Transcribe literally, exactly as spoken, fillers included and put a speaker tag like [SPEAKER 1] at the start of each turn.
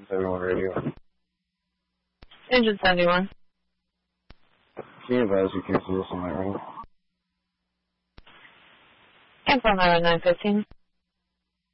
[SPEAKER 1] seventy-one radio.
[SPEAKER 2] Engine seventy-one.
[SPEAKER 1] Can you advise you cancel this on my ring?
[SPEAKER 2] Cancel on nine fifteen.